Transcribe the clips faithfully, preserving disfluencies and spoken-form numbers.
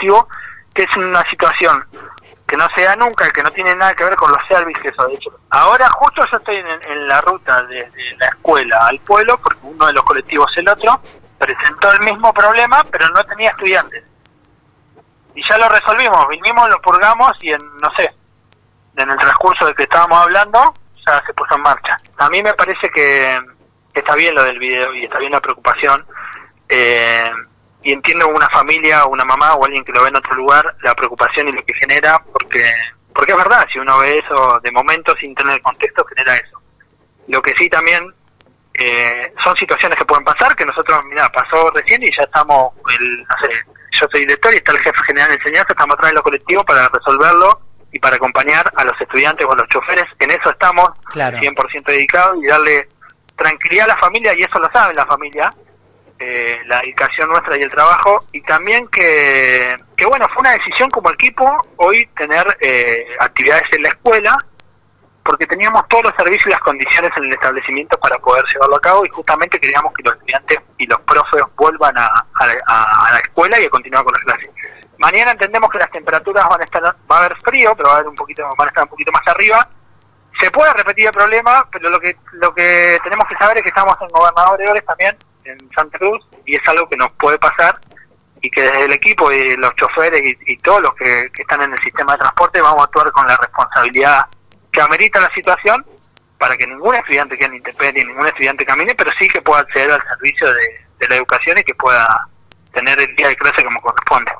colectivo, que es una situación que no se da nunca, que no tiene nada que ver con los servicios, eso de hecho. Ahora justo yo estoy en, en la ruta desde la escuela al pueblo, porque uno de los colectivos, el otro, presentó el mismo problema, pero no tenía estudiantes. Y ya lo resolvimos, vinimos, lo purgamos y en, no sé, en el transcurso de que estábamos hablando, ya se puso en marcha. A mí me parece que está bien lo del video y está bien la preocupación, eh, y entiendo una familia, una mamá o alguien que lo ve en otro lugar, la preocupación y lo que genera, porque porque es verdad, si uno ve eso de momento sin tener el contexto, genera eso. Lo que sí también eh, son situaciones que pueden pasar, que nosotros, mira, pasó recién y ya estamos, el, no sé, yo soy director y está el jefe general de enseñanza, estamos atrás de los colectivos para resolverlo y para acompañar a los estudiantes o a los choferes. En eso estamos, claro, cien por ciento dedicados, y darle tranquilidad a la familia, y eso lo sabe la familia, eh, la dedicación nuestra y el trabajo, y también que, que bueno, fue una decisión como equipo hoy tener eh, actividades en la escuela, porque teníamos todos los servicios y las condiciones en el establecimiento para poder llevarlo a cabo, y justamente queríamos que los estudiantes y los profes vuelvan a, a, a la escuela y a continuar con las clases. Mañana entendemos que las temperaturas van a estar, va a haber frío, pero va a haber un poquito, van a estar un poquito más arriba. Se puede repetir el problema, pero lo que lo que tenemos que saber es que estamos en Gobernador Heroles también, en Santa Cruz, y es algo que nos puede pasar, y que desde el equipo y los choferes y, y todos los que, que están en el sistema de transporte vamos a actuar con la responsabilidad que amerita la situación, para que ningún estudiante quede en intemperie, ningún estudiante camine, pero sí que pueda acceder al servicio de, de la educación y que pueda tener el día de clase como corresponde.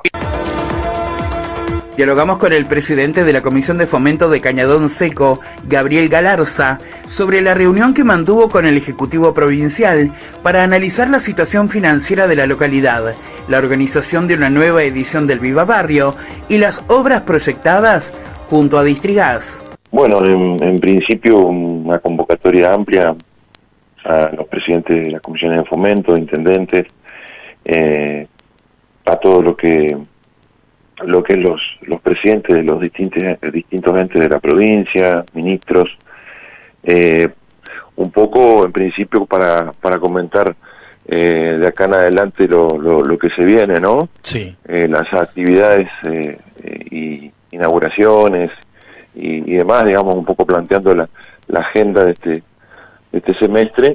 Dialogamos con el presidente de la Comisión de Fomento de Cañadón Seco, Gabriel Galarza, sobre la reunión que mantuvo con el Ejecutivo Provincial para analizar la situación financiera de la localidad, la organización de una nueva edición del Viva Barrio y las obras proyectadas junto a Distrigas. Bueno, en, en principio una convocatoria amplia a los presidentes de las comisiones de fomento, intendentes, eh, a todo lo que lo que es los los presidentes de los distintos distintos entes de la provincia, ministros, eh, un poco en principio para para comentar eh, de acá en adelante lo, lo, lo que se viene, ¿no? Sí. Eh, las actividades eh, eh, y inauguraciones y, y demás, digamos, un poco planteando la, la agenda de este de este semestre,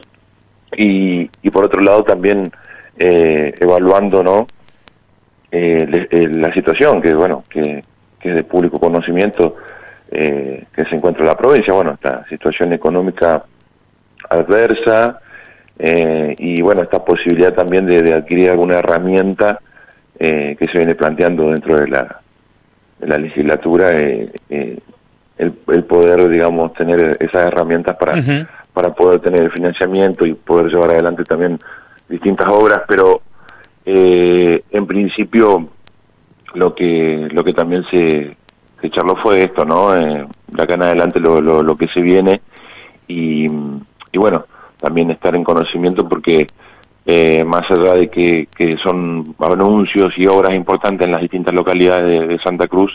y, y por otro lado también eh, evaluando, ¿no?, eh, le, eh, la situación que, bueno, que, que es de público conocimiento, eh, que se encuentra en la provincia, bueno, esta situación económica adversa, eh, y bueno, esta posibilidad también de, de adquirir alguna herramienta eh, que se viene planteando dentro de la de la legislatura, eh, eh, el, el poder, digamos, tener esas herramientas para, uh-huh. para poder tener el financiamiento y poder llevar adelante también distintas obras, pero eh, en principio lo que lo que también se, se charló fue esto, ¿no? Eh, de acá en adelante lo, lo, lo que se viene, y, y bueno, también estar en conocimiento porque Eh, más allá de que, que son anuncios y obras importantes en las distintas localidades de, de Santa Cruz,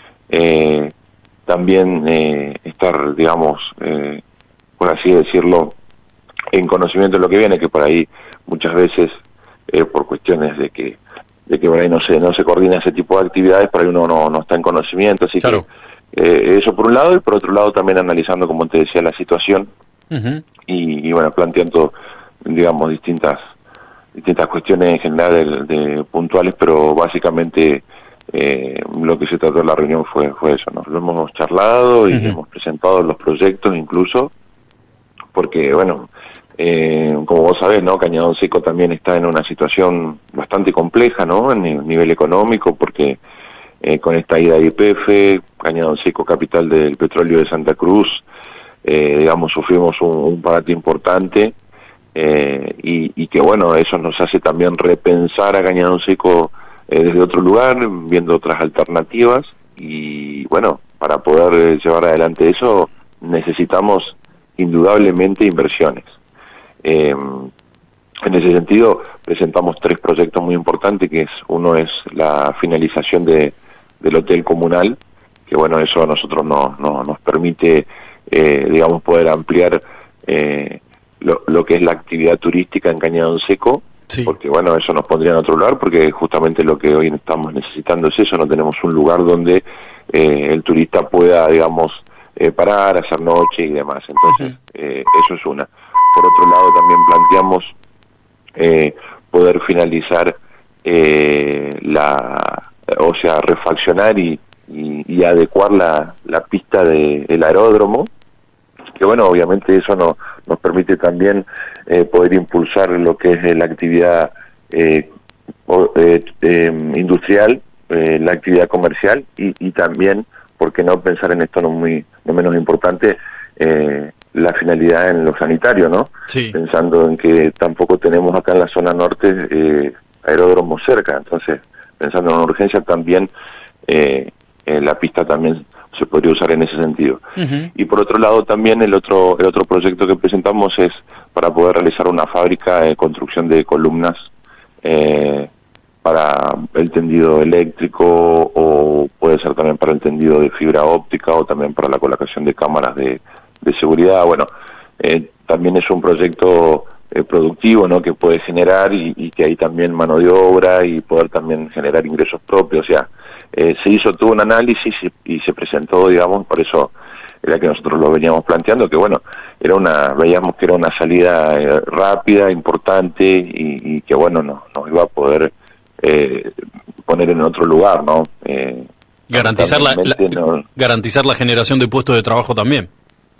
eh, también eh, estar, digamos, eh, por así decirlo, en conocimiento de lo que viene, que por ahí muchas veces, eh, por cuestiones de que de que por ahí no se, no se coordina ese tipo de actividades, por ahí uno no, no está en conocimiento, así claro. que eh, eso por un lado, y por otro lado también analizando, como te decía, la situación, uh-huh. y, y bueno, planteando, digamos, distintas distintas cuestiones en general de, de puntuales, pero básicamente eh, lo que se trató en la reunión fue fue eso, ¿no? Lo hemos charlado y uh-huh. hemos presentado los proyectos incluso, porque bueno, eh, como vos sabés, ¿no?, Cañadón Seco también está en una situación bastante compleja, ¿no?, en el nivel económico, porque eh, con esta ida de Y P F, Cañadón Seco, capital del petróleo de Santa Cruz, eh, digamos, sufrimos un, un parate importante. Eh, y, y que bueno, eso nos hace también repensar a Cañadón Seco eh, desde otro lugar, viendo otras alternativas, y bueno, para poder eh, llevar adelante eso necesitamos indudablemente inversiones. Eh, en ese sentido presentamos tres proyectos muy importantes, que es uno es la finalización de, del hotel comunal, que bueno, eso a nosotros no, no, nos permite eh, digamos, poder ampliar eh, Lo, lo que es la actividad turística en Cañadón Seco, Sí. Porque bueno, eso nos pondría en otro lugar, porque justamente lo que hoy estamos necesitando es eso, no tenemos un lugar donde eh, el turista pueda, digamos, eh, parar, hacer noche y demás. Entonces, uh-huh. eh, eso es una. Por otro lado, también planteamos eh, poder finalizar eh, la, o sea, refaccionar y, y, y adecuar la, la pista del aeródromo, que bueno, obviamente eso no, nos permite también eh, poder impulsar lo que es la actividad eh, o, eh, eh, industrial, eh, la actividad comercial y, y también, ¿por qué no pensar en esto no muy no menos importante, eh, la finalidad en lo sanitario, ¿no? Sí. Pensando en que tampoco tenemos acá en la zona norte eh, aeródromos cerca, entonces pensando en una urgencia también eh, eh, la pista también se podría usar en ese sentido. Uh-huh. Y por otro lado también el otro el otro proyecto que presentamos es para poder realizar una fábrica de construcción de columnas eh, para el tendido eléctrico, o puede ser también para el tendido de fibra óptica, o también para la colocación de cámaras de, de seguridad. Bueno, eh, también es un proyecto eh, productivo, ¿no?, que puede generar y, y que hay también mano de obra y poder también generar ingresos propios. O sea, eh, se hizo todo un análisis y, y se presentó, digamos, por eso era que nosotros lo veníamos planteando, que bueno, era una veíamos que era una salida eh, rápida, importante y, y que bueno, no, nos iba a poder eh, poner en otro lugar, ¿no? Eh, garantizar la, la no, garantizar la generación de puestos de trabajo también.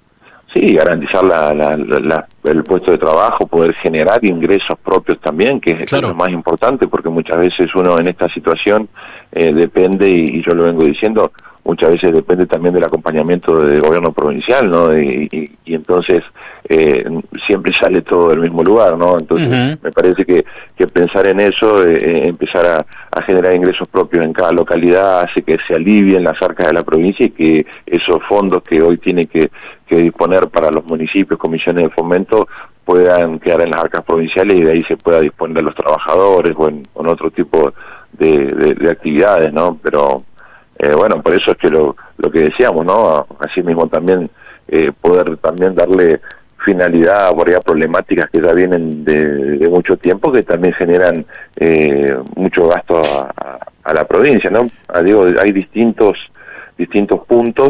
Sí, garantizar la, la, la, la, el puesto de trabajo, poder generar ingresos propios también, que es, claro, que es lo más importante, porque muchas veces uno en esta situación eh, depende, y, y yo lo vengo diciendo, muchas veces depende también del acompañamiento del gobierno provincial, ¿no? Y, y, y entonces eh, siempre sale todo del mismo lugar, ¿no? Entonces uh-huh. me parece que, que pensar en eso, eh, empezar a, a generar ingresos propios en cada localidad, hace que se alivien las arcas de la provincia y que esos fondos que hoy tiene que, que disponer para los municipios, comisiones de fomento, puedan quedar en las arcas provinciales y de ahí se pueda disponer a los trabajadores o en, en otro tipo de, de, de actividades, ¿no? Pero Eh, bueno, por eso es que lo, lo que decíamos, ¿no? Así mismo también eh, poder también darle finalidad por ahí a problemáticas que ya vienen de, de mucho tiempo, que también generan eh, mucho gasto a, a, a la provincia, ¿no? Ah, digo, hay distintos distintos puntos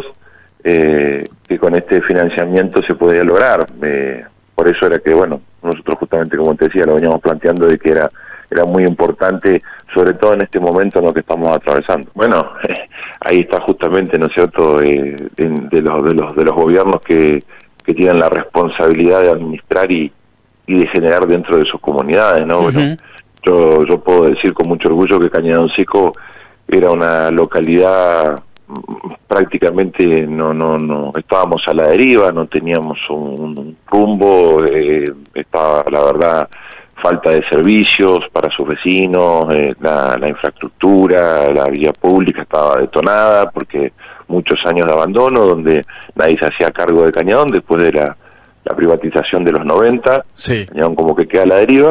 eh, que con este financiamiento se podría lograr. Eh, por eso era que, bueno, nosotros justamente, como te decía, lo veníamos planteando de que era era muy importante, sobre todo en este momento en lo que estamos atravesando. Bueno, eh, ahí está justamente, ¿no es cierto?, eh, en, de los de los de los gobiernos que, que tienen la responsabilidad de administrar y, y de generar dentro de sus comunidades, ¿no? Uh-huh. Bueno, yo yo puedo decir con mucho orgullo que Cañadón Seco era una localidad prácticamente no no no estábamos a la deriva, no teníamos un, un rumbo, eh, estaba, la verdad, falta de servicios para sus vecinos, eh, la, la infraestructura, la vía pública estaba detonada porque muchos años de abandono donde nadie se hacía cargo de Cañadón después de la, la privatización de los noventa. Sí. Cañadón como que queda a la deriva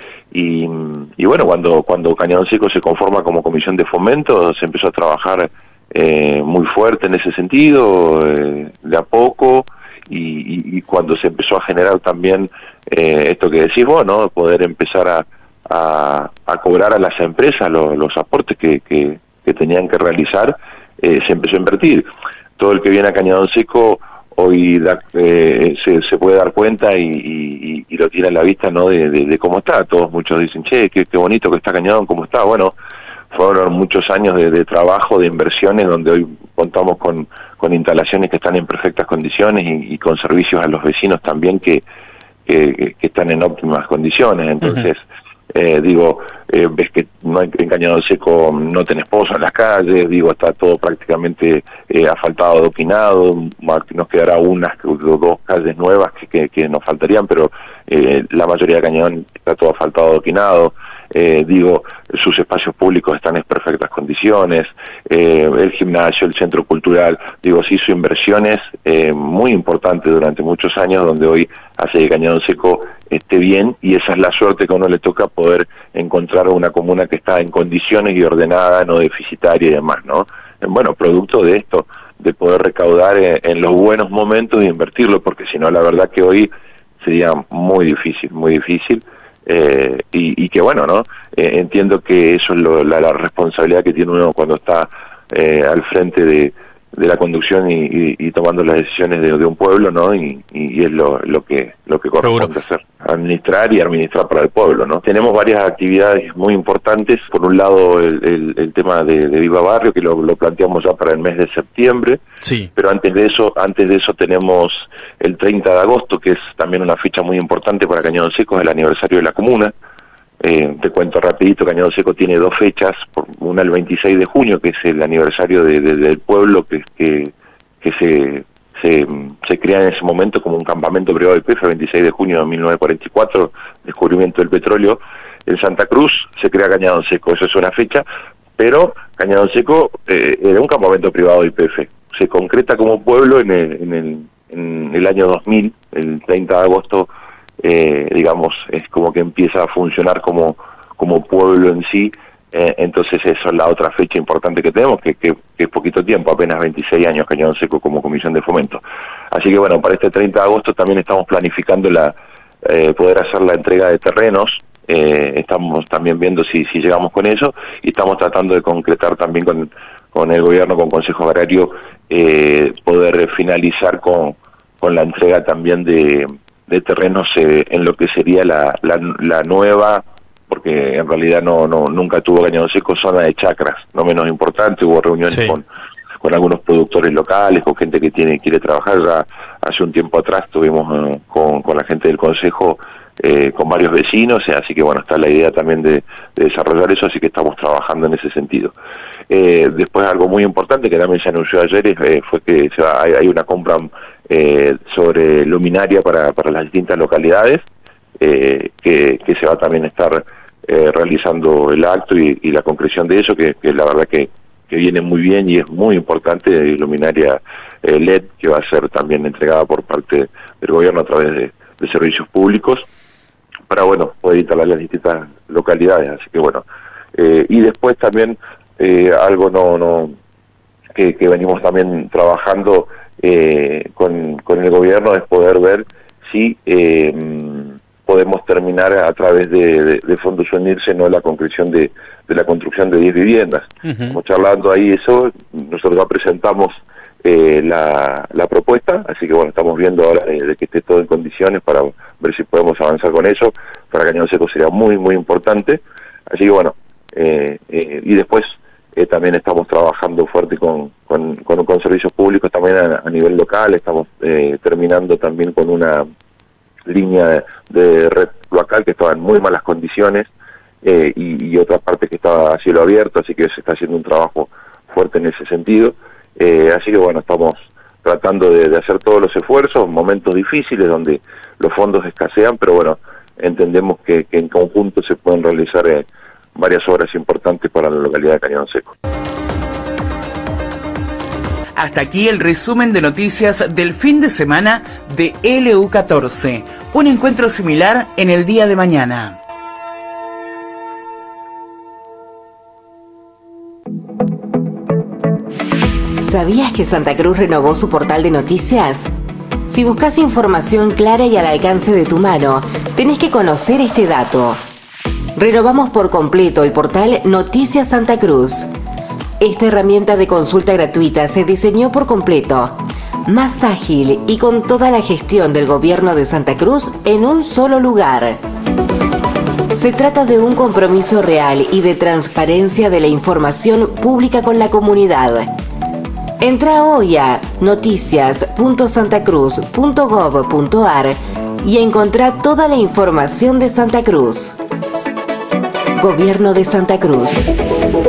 y, y bueno, cuando cuando Cañadón Seco se conforma como comisión de fomento se empezó a trabajar eh, muy fuerte en ese sentido, eh, de a poco. Y, y, y cuando se empezó a generar también eh, esto que decís vos, ¿no?, poder empezar a, a, a cobrar a las empresas los, los aportes que, que, que tenían que realizar, eh, se empezó a invertir. Todo el que viene a Cañadón Seco hoy da, eh, se, se puede dar cuenta y, y, y lo tiene a la vista, ¿no?, de, de, de cómo está. Todos muchos dicen, che, qué, qué bonito que está Cañadón, cómo está. Bueno, fueron muchos años de, de trabajo, de inversiones, donde hoy contamos con, con instalaciones que están en perfectas condiciones y, y con servicios a los vecinos también que, que, que están en óptimas condiciones. Entonces, uh-huh. eh, digo, eh, ves que no hay, en Cañadón Seco no tenés pozo en las calles, digo, está todo prácticamente eh, asfaltado, adoquinado, nos quedará unas o dos calles nuevas que, que, que nos faltarían, pero eh, la mayoría de Cañadón está todo asfaltado, adoquinado. Eh, digo, sus espacios públicos están en perfectas condiciones, eh, el gimnasio, el centro cultural, digo, se hizo inversiones eh, muy importantes durante muchos años, donde hoy hace que Cañadón Seco esté bien, y esa es la suerte que a uno le toca, poder encontrar una comuna que está en condiciones y ordenada, no deficitaria y demás, ¿no? Bueno, producto de esto, de poder recaudar en, en los buenos momentos e invertirlo, porque si no, la verdad que hoy sería muy difícil, muy difícil. eh, y, y que bueno, ¿no? Eh, entiendo que eso es lo, la, la responsabilidad que tiene uno cuando está eh, al frente de, de la conducción y, y, y tomando las decisiones de, de un pueblo, ¿no? Y, y, y es lo, lo que lo que corresponde hacer, administrar y administrar para el pueblo, ¿no? Tenemos varias actividades muy importantes. Por un lado, el, el, el tema de, de Viva Barrio, que lo, lo planteamos ya para el mes de septiembre. Sí. Pero antes de eso, antes de eso tenemos el treinta de agosto, que es también una fecha muy importante para Cañadón Seco, es el aniversario de la comuna. Eh, te cuento rapidito, Cañadón Seco tiene dos fechas, una el veintiséis de junio, que es el aniversario de, de, del pueblo que, que, que se, se, se crea en ese momento como un campamento privado de I P F, el veintiséis de junio de mil novecientos cuarenta y cuatro, descubrimiento del petróleo en Santa Cruz, se crea Cañadón Seco, eso es una fecha, pero Cañadón Seco eh, era un campamento privado de I P F, se concreta como pueblo en el, en el, en el año dos mil, el treinta de agosto. Eh, digamos, es como que empieza a funcionar como, como pueblo en sí, eh, entonces eso es la otra fecha importante que tenemos, que, que, que es poquito tiempo, apenas veintiséis años Cañadón Seco como comisión de fomento. Así que bueno, para este treinta de agosto también estamos planificando la eh, poder hacer la entrega de terrenos, eh, estamos también viendo si, si llegamos con eso, y estamos tratando de concretar también con, con el gobierno, con Consejo Agrario, eh, poder finalizar con, con la entrega también de de terrenos eh, en lo que sería la, la, la nueva, porque en realidad no, no nunca tuvo Cañadón Seco, zona de chacras, no menos importante. Hubo reuniones sí. con, con algunos productores locales, con gente que tiene quiere trabajar. Ya hace un tiempo atrás estuvimos eh, con, con la gente del consejo, eh, con varios vecinos, eh, así que bueno, está la idea también de, de desarrollar eso, así que estamos trabajando en ese sentido. Eh, después algo muy importante que también se anunció ayer eh, fue que se va, hay, hay una compra eh, sobre luminaria para, para las distintas localidades, eh, que, que se va también a estar eh, realizando el acto y, y la concreción de eso, que, que la verdad que, que viene muy bien y es muy importante, luminaria eh, L E D, que va a ser también entregada por parte del gobierno a través de, de servicios públicos, para bueno poder instalar las distintas localidades. Así que bueno, eh, y después también eh, algo no no que, que venimos también trabajando eh, con, con el gobierno es poder ver si eh, podemos terminar a través de, de, de Fondos Unirse, no la concreción de, de la construcción de diez viviendas. Uh-huh. Estamos charlando ahí eso, nosotros ya presentamos eh, la, la propuesta, así que bueno, estamos viendo ahora eh, de que esté todo en condiciones para ver si podemos avanzar con eso. Para Cañadón Seco sería muy muy importante, así que bueno, eh, eh, y después eh, también estamos trabajando fuerte con, con, con, con servicios públicos también a, a nivel local. Estamos eh, terminando también con una línea de red local que estaba en muy malas condiciones, eh, y, y otra parte que estaba a cielo abierto, así que se está haciendo un trabajo fuerte en ese sentido. Eh, así que bueno, estamos tratando de, de hacer todos los esfuerzos, momentos difíciles donde los fondos escasean, pero bueno, entendemos que, que en conjunto se pueden realizar eh, varias obras importantes para la localidad de Cañadón Seco. Hasta aquí el resumen de noticias del fin de semana de L U catorce. Un encuentro similar en el día de mañana. ¿Sabías que Santa Cruz renovó su portal de noticias? Si buscas información clara y al alcance de tu mano, tenés que conocer este dato. Renovamos por completo el portal Noticias Santa Cruz. Esta herramienta de consulta gratuita se diseñó por completo, más ágil y con toda la gestión del gobierno de Santa Cruz en un solo lugar. Se trata de un compromiso real y de transparencia de la información pública con la comunidad. Entra hoy a noticias punto santacruz punto gov punto ar y encontrá toda la información de Santa Cruz. Gobierno de Santa Cruz.